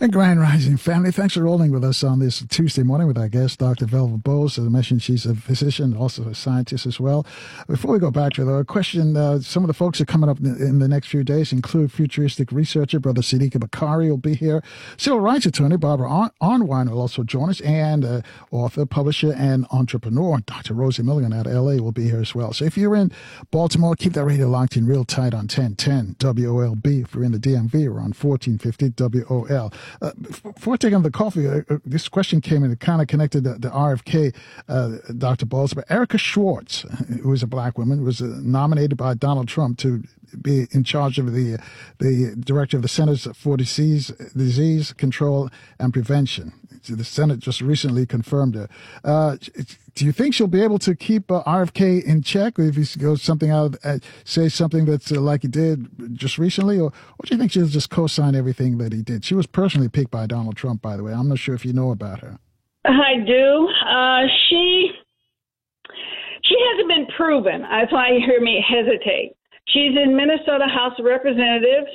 And Grand Rising family, thanks for rolling with us on this Tuesday morning with our guest, Dr. Velva Bowles. As I mentioned, she's a physician, also a scientist as well. Before we go back to the question, some of the folks that are coming up in the next few days include futuristic researcher, Brother Siddiq Bakari will be here. Civil rights attorney, Barbara Arnwine will also join us, and author, publisher, and entrepreneur, Dr. Rosie Milligan out of L.A. will be here as well. So if you're in Baltimore, keep that radio locked in real tight on 1010 WOLB. If you're in the DMV, we're on 1450 WOL. Before taking the coffee, this question came in. It kind of connected the RFK, Dr. Bowles, but Erica Schwartz, who is a black woman, was nominated by Donald Trump to be in charge of the director of the Centers for Disease Control and Prevention. The Senate just recently confirmed her. Do you think she'll be able to keep RFK in check, or if he goes something out, say something that's like he did just recently, or do you think she'll just co-sign everything that he did? She was personally picked by Donald Trump, by the way. I'm not sure if you know about her. I do. She hasn't been proven. That's why you hear me hesitate. She's in Minnesota House of Representatives.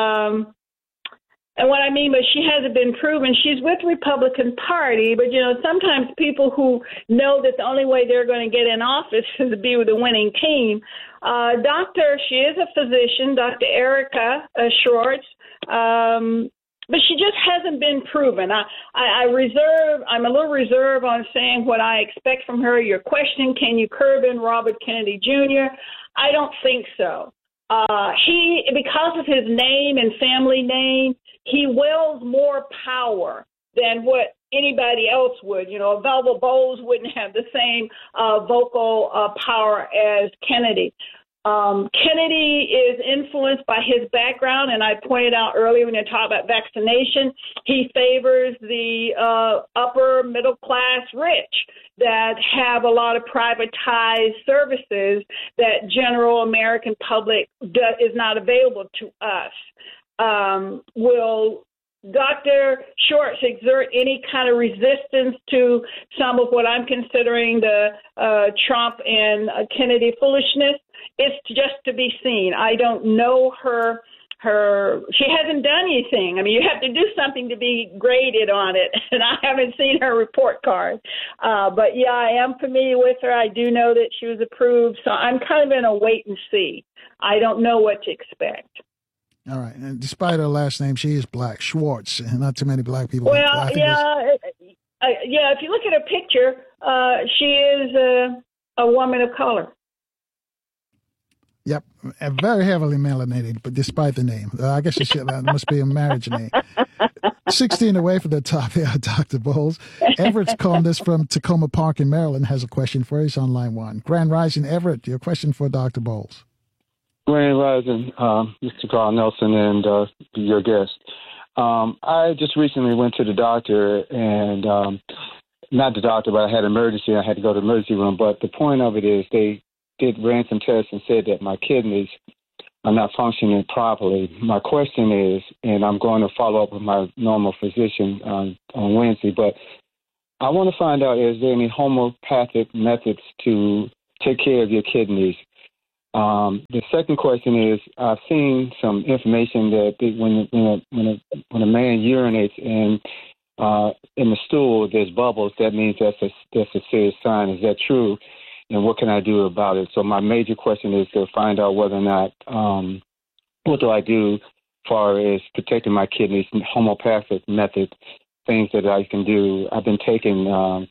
And what I mean by she hasn't been proven, she's with the Republican Party, but, sometimes people who know that the only way they're going to get in office is to be with a winning team. She is a physician, Dr. Erica Schwartz, but she just hasn't been proven. I'm a little reserved on saying what I expect from her. Your question, can you curb in Robert Kennedy Jr.? I don't think so. Because of his name and family name, he wields more power than what anybody else would. Velva Bowles wouldn't have the same vocal power as Kennedy. Kennedy is influenced by his background, and I pointed out earlier when you talk about vaccination, he favors the upper middle class rich that have a lot of privatized services that general American public is not available to us. Will Dr. Schwartz exert any kind of resistance to some of what I'm considering the Trump and Kennedy foolishness? It's just to be seen. I don't know her. She hasn't done anything. I mean, you have to do something to be graded on it, and I haven't seen her report card. But yeah, I am familiar with her. I do know that she was approved, so I'm kind of in a wait and see. I don't know what to expect. All right. And despite her last name, she is black. Schwartz. Not too many black people. Well, if you look at her picture, she is a woman of color. Yep. Very heavily melanated, but despite the name. I guess that must be a marriage name. 16 away from the top here, Dr. Bowles. Everett's calling us from Tacoma Park in Maryland, has a question for you. He's on line one. Grand Rising, Everett, your question for Dr. Bowles. Grand Rising, Mr. Carl Nelson and your guest. I just recently went to the doctor, and not the doctor, but I had an emergency. I had to go to the emergency room. But the point of it is they ran some tests and said that my kidneys are not functioning properly. My question is, and I'm going to follow up with my normal physician on Wednesday, but I want to find out, is there any homeopathic methods to take care of your kidneys? The second question is, I've seen some information that when a man urinates in the stool, there's bubbles. That means that's a serious sign. Is that true? And what can I do about it? So my major question is to find out whether or not what do I do as far as protecting my kidneys, homeopathic method, things that I can do. I've been taking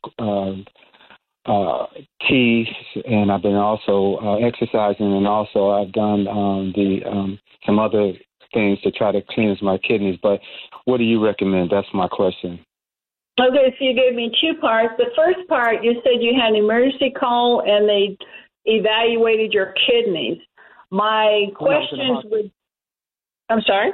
teas, and I've been also exercising, and also I've done some other things to try to cleanse my kidneys. But what do you recommend? That's my question. Okay, so you gave me two parts. The first part, you said you had an emergency call and they evaluated your kidneys. My questions would. I'm sorry.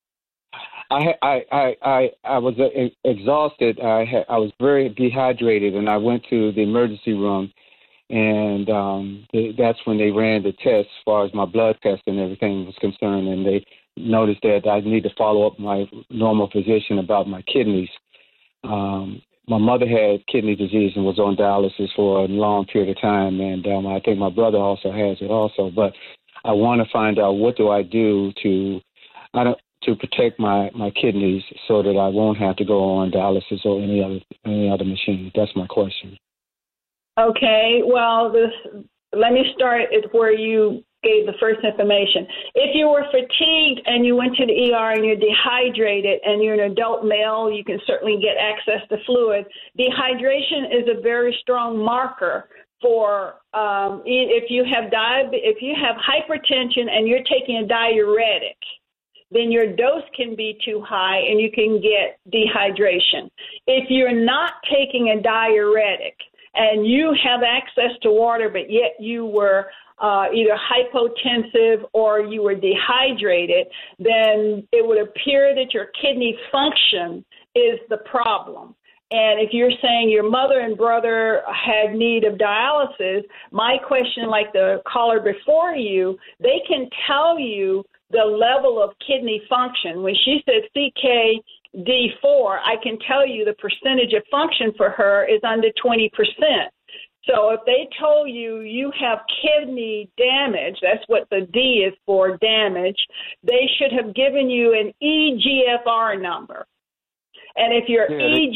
I was exhausted. I was very dehydrated, and I went to the emergency room, and that's when they ran the test as far as my blood test and everything was concerned, and they noticed that I need to follow up my normal physician about my kidneys. My mother had kidney disease and was on dialysis for a long period of time, and I think my brother also has it also. But I want to find out, what do I do to to protect my kidneys so that I won't have to go on dialysis or any other machine? That's my question. Okay, well, let me start at where you gave the first information. If you were fatigued and you went to the ER and you're dehydrated and you're an adult male, you can certainly get access to fluid. Dehydration is a very strong marker for if you have hypertension and you're taking a diuretic, then your dose can be too high and you can get dehydration. If you're not taking a diuretic and you have access to water, but yet you were either hypotensive or you were dehydrated, then it would appear that your kidney function is the problem. And if you're saying your mother and brother had need of dialysis, my question, like the caller before you, they can tell you the level of kidney function. When she said CKD4, I can tell you the percentage of function for her is under 20%. So if they told you you have kidney damage, that's what the D is for, damage, they should have given you an EGFR number. And if your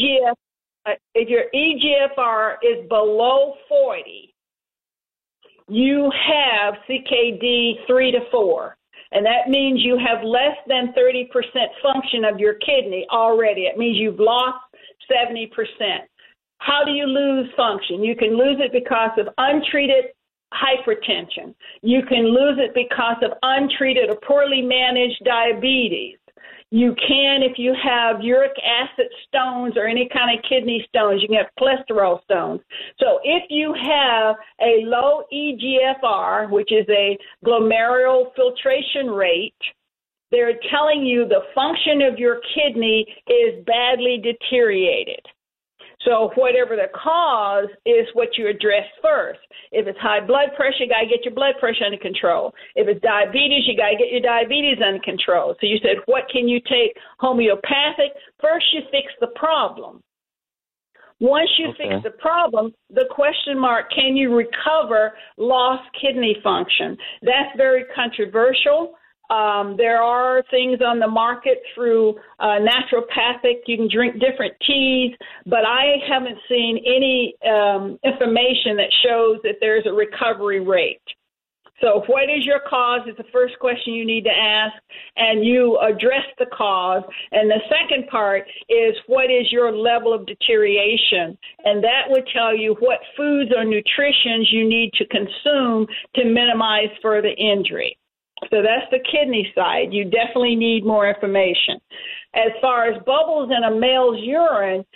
EGFR is below 40, you have CKD 3 to 4. And that means you have less than 30% function of your kidney already. It means you've lost 70%. How do you lose function? You can lose it because of untreated hypertension. You can lose it because of untreated or poorly managed diabetes. You can, if you have uric acid stones or any kind of kidney stones, you can have cholesterol stones. So if you have a low EGFR, which is a glomerular filtration rate, they're telling you the function of your kidney is badly deteriorated. So whatever the cause is what you address first. If it's high blood pressure, you got to get your blood pressure under control. If it's diabetes, you got to get your diabetes under control. So you said, what can you take homeopathic? First, you fix the problem. Once you fix the problem, the question mark, can you recover lost kidney function? That's very controversial. There are things on the market through naturopathic. You can drink different teas, but I haven't seen any information that shows that there's a recovery rate. So what is your cause is the first question you need to ask, and you address the cause. And the second part is what is your level of deterioration? And that would tell you what foods or nutritions you need to consume to minimize further injury. So that's the kidney side. You definitely need more information. As far as bubbles in a male's urine,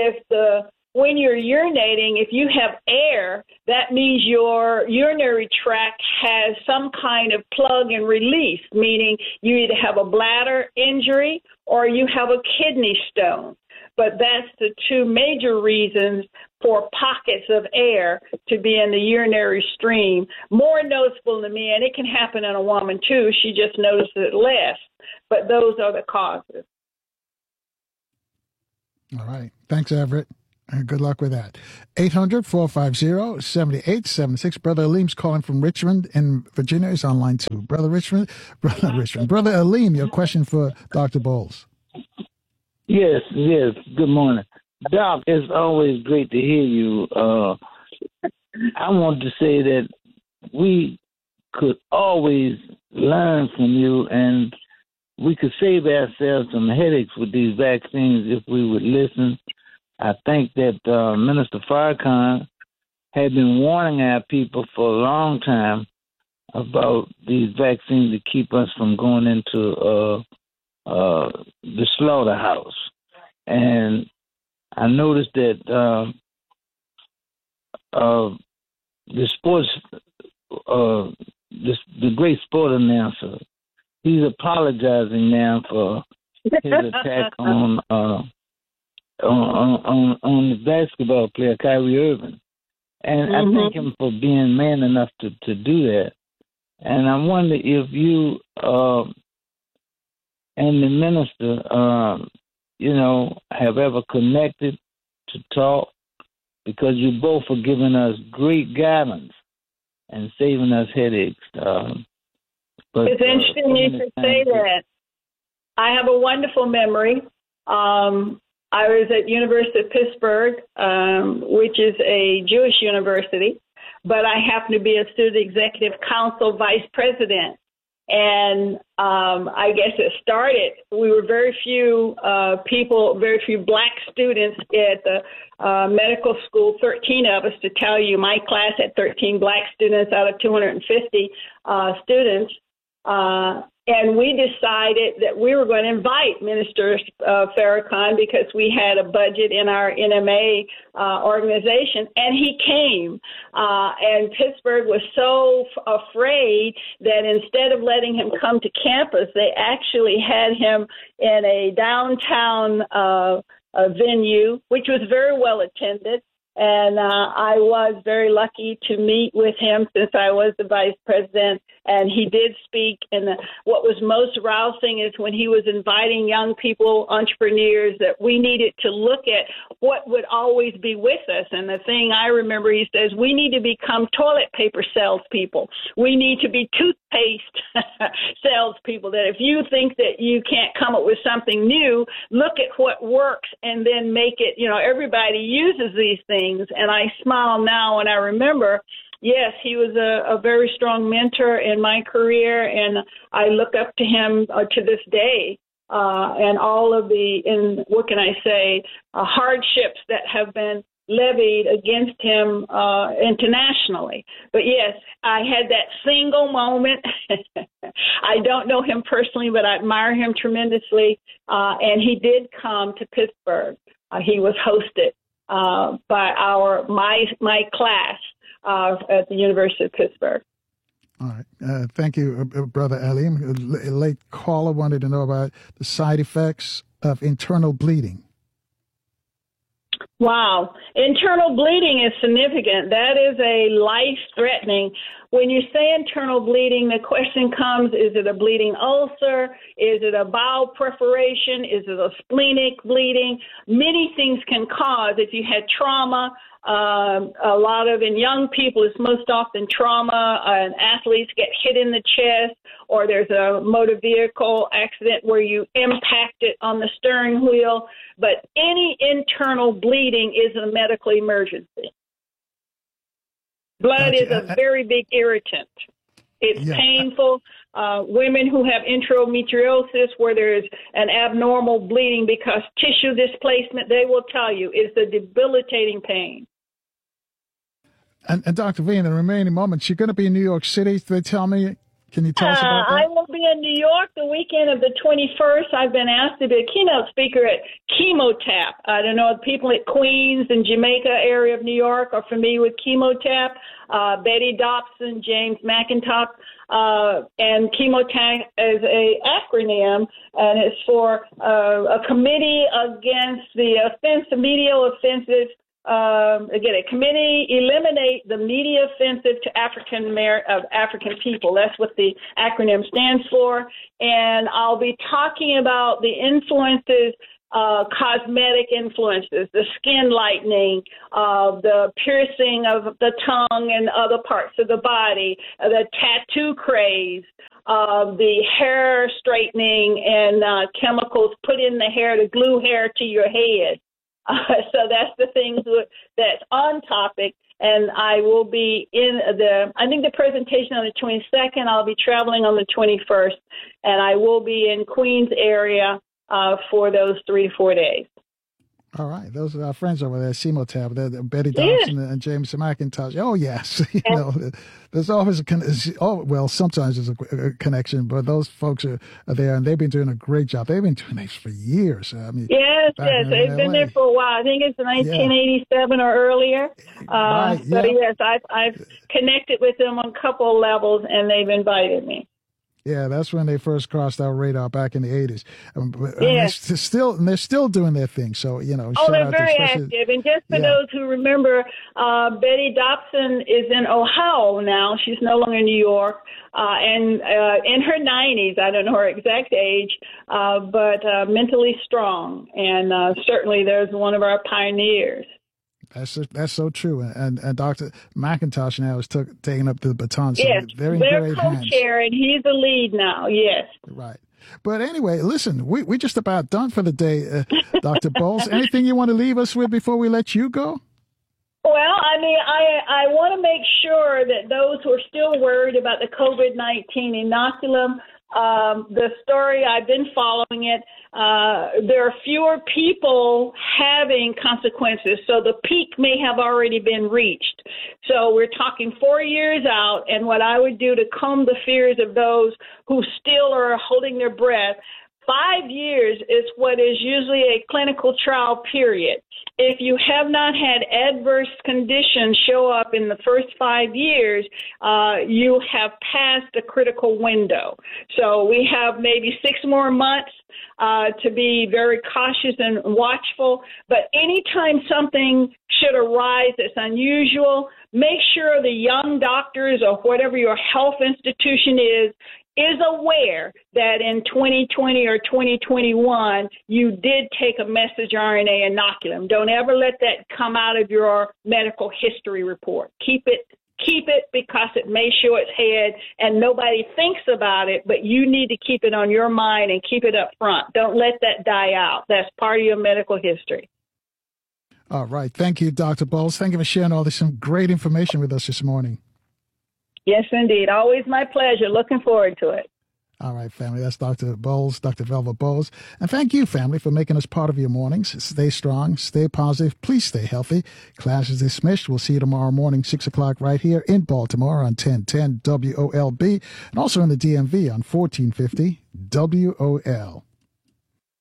when you're urinating, if you have air, that means your urinary tract has some kind of plug and release, meaning you either have a bladder injury or you have a kidney stone. But that's the two major reasons for pockets of air to be in the urinary stream. More noticeable to me, and it can happen in a woman too, she just notices it less. But those are the causes. All right. Thanks, Everett. Good luck with that. 800-450-7876. Brother Aleem's calling from Richmond in Virginia. He's on line 2. Brother Aleem, your question for Dr. Bowles. Yes. Good morning. Doc, it's always great to hear you. I want to say that we could always learn from you, and we could save ourselves some headaches with these vaccines if we would listen. I think that Minister Farrakhan had been warning our people for a long time about these vaccines to keep us from going into the slaughterhouse. And I noticed that the sports, the great sport announcer, he's apologizing now for his attack on the basketball player Kyrie Irving, and I thank him for being man enough to do that. And I wonder if you and the minister, have ever connected to talk, because you both are giving us great guidance and saving us headaches. But it's interesting you should say that. I have a wonderful memory. I was at University of Pittsburgh, which is a Jewish university, but I happen to be a student executive council vice president. And I guess it started, we were very few people, very few black students at the medical school, 13 of us to tell you. My class had 13 black students out of 250 students. And we decided that we were going to invite Minister Farrakhan because we had a budget in our NMA organization, and he came. And Pittsburgh was so afraid that instead of letting him come to campus, they actually had him in a downtown venue, which was very well attended. And I was very lucky to meet with him since I was the vice president. And he did speak. And what was most rousing is when he was inviting young people, entrepreneurs, that we needed to look at what would always be with us. And the thing I remember, he says, we need to become toilet paper salespeople. We need to be toothpaste salespeople. That if you think that you can't come up with something new, look at what works and then make it, everybody uses these things. And I smile now when I remember, yes, he was a very strong mentor in my career, and I look up to him to this day. And all of what can I say, hardships that have been levied against him internationally. But yes, I had that single moment. I don't know him personally, but I admire him tremendously. And he did come to Pittsburgh. He was hosted by my class at the University of Pittsburgh. All right. Thank you, Brother Alim. A late caller wanted to know about the side effects of internal bleeding. Wow. Internal bleeding is significant. That is a life-threatening. When you say internal bleeding, the question comes, is it a bleeding ulcer? Is it a bowel perforation? Is it a splenic bleeding? Many things can cause. If you had trauma, a lot of in young people, it's most often trauma, and athletes get hit in the chest, or there's a motor vehicle accident where you impact it on the steering wheel. But any internal bleeding is a medical emergency. Blood is a very big irritant. It's painful. Women who have endometriosis, where there's an abnormal bleeding because tissue displacement, they will tell you it's a debilitating pain. And Dr. V, in the remaining moments, you're going to be in New York City, they tell me. Can you tell us about that? I will be in New York the weekend of the 21st. I've been asked to be a keynote speaker at ChemoTap. I don't know if people at Queens and Jamaica area of New York are familiar with ChemoTap. Betty Dobson, James McIntosh, and ChemoTap is a acronym, and it's for a committee against the media offensive. Again, a committee eliminate the media offensive to African people. That's what the acronym stands for. And I'll be talking about the influences, cosmetic influences, the skin lightening, the piercing of the tongue and other parts of the body, the tattoo craze, the hair straightening and chemicals put in the hair to glue hair to your head. So that's the things that's on topic, and I will be I think the presentation on the 22nd, I'll be traveling on the 21st, and I will be in Queens area for those 3 to 4 days. All right. Those are our friends over there at ChemoTap, Betty Dobson and James McIntosh. Oh, yes. There's always sometimes there's a connection, but those folks are there, and they've been doing a great job. They've been doing this for years. I mean, yes, they've been there for a while. I think it's 1987 or earlier. Right, yes, I've connected with them on a couple of levels, and they've invited me. Yeah, that's when they first crossed our radar back in the 80s. They're still doing their thing. So, they're very active. And just for those who remember, Betty Dobson is in Ohio now. She's no longer in New York. And in her 90s, I don't know her exact age, but mentally strong. And certainly there's one of our pioneers. That's so true, and Dr. McIntosh now is taking up the baton. So yes, they're co-chair, and he's the lead now. Yes, right. But anyway, listen, we just about done for the day, Dr. Bowles. Anything you want to leave us with before we let you go? Well, I mean, I want to make sure that those who are still worried about the COVID-19 inoculum, the story, I've been following it, there are fewer people having consequences, so the peak may have already been reached. So we're talking 4 years out, and what I would do to calm the fears of those who still are holding their breath, 5 years is what is usually a clinical trial period. If you have not had adverse conditions show up in the first 5 years, you have passed a critical window. So we have maybe 6 more months to be very cautious and watchful. But anytime something should arise that's unusual, make sure the young doctors or whatever your health institution is aware that in 2020 or 2021, you did take a messenger RNA inoculum. Don't ever let that come out of your medical history report. Keep it because it may show its head and nobody thinks about it, but you need to keep it on your mind and keep it up front. Don't let that die out. That's part of your medical history. All right. Thank you, Dr. Bowles. Thank you for sharing all this some great information with us this morning. Yes, indeed. Always my pleasure. Looking forward to it. All right, family. That's Dr. Bowles, Dr. Velva Bowles. And thank you, family, for making us part of your mornings. Stay strong. Stay positive. Please stay healthy. Class is dismissed. We'll see you tomorrow morning, 6 o'clock, right here in Baltimore on 1010 WOLB and also in the DMV on 1450 WOL.